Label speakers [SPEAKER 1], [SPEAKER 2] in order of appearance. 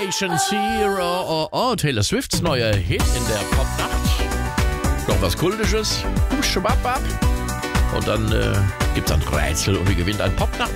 [SPEAKER 1] Operation Zero. Oh, Taylor Swifts neuer Hit in der Popnacht. Noch was Kultisches. Schwapp ab. Und dann gibt's ein Rätsel und wir gewinnen ein Popnacht